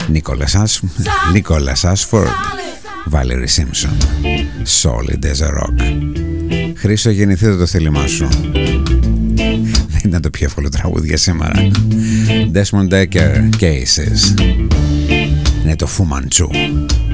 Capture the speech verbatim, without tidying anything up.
Νίκολας Άσφορντ, Βάλερι Σίμψον, Solid as a Rock. Χρήστο, γεννηθείτε το θέλημά σου. Δεν ήταν το πιο εύκολο τραγούδι για σήμερα. Desmond Decker, Cases. Είναι το Fu Manchu.